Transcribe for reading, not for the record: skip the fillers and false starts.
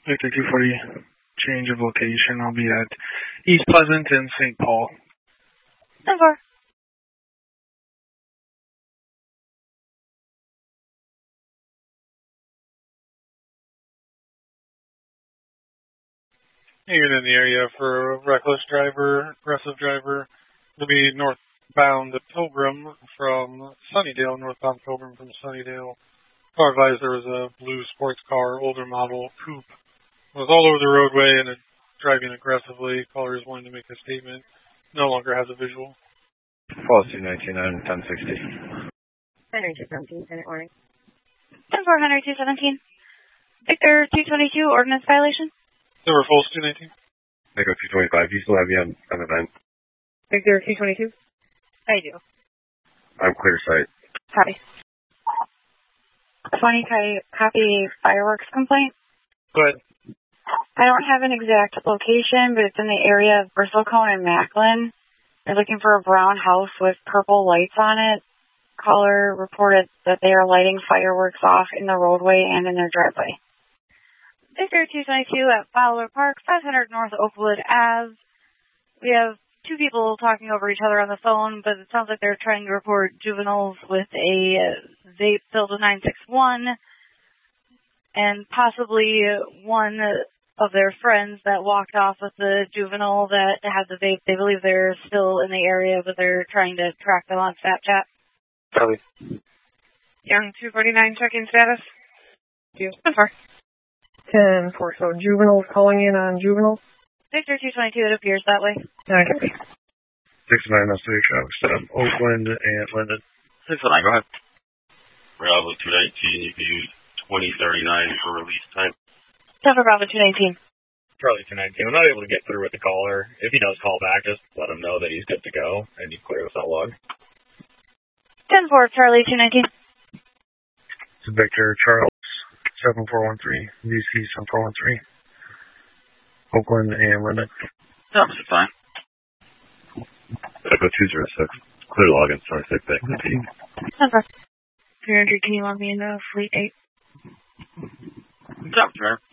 Victor 240, change of location. I'll be at East Pleasant and St. Paul. 10-4. You're in the area for a reckless driver, aggressive driver. It'll be northbound to Pilgrim from Sunnydale, northbound Pilgrim from Sunnydale. Car advised there was a blue sports car, older model, coupe. It was all over the roadway and driving aggressively. Caller is wanting to make a statement. No longer has a visual. Falls 219 on 1060. 10217, Senate warning. 10-4, 10217. Victor 222, ordinance violation. Silver Falls 219. Echo 225, do you still have you on event? Victor 222. I do. I'm clear sight. Copy. 20 copy fireworks complaint. Go ahead. I don't have an exact location, but it's in the area of Bristlecone and Macklin. They're looking for a brown house with purple lights on it. Caller reported that they are lighting fireworks off in the roadway and in their driveway. Victor 222 at Fowler Park, 500 North Oakwood Ave. We have two people talking over each other on the phone, but it sounds like they're trying to report juveniles with a vape filled with 961 and possibly one of their friends that walked off with the juvenile that had the vape. They believe they're still in the area, but they're trying to track them on Snapchat. Probably. Young 249, check-in status. 10-4. 10-4, so juveniles calling in on juveniles? Victor 222, it appears that way. Okay. 69 on City Shop, stop Oakland and Linden. 69, go ahead. Bravo 219, you can use 2039 for release time. Denver Bravo 219. Charlie 219, I'm not able to get through with the caller. If he does call back, just let him know that he's good to go and he's clear without log. 10-4, Charlie 219. It's Victor Charles 7413, DC 7413. Oakland and Linden. That's fine. Echo 206, clear login, sorry, 6 back. 10-4. 300, can you log me into Fleet 8? Stop, sir.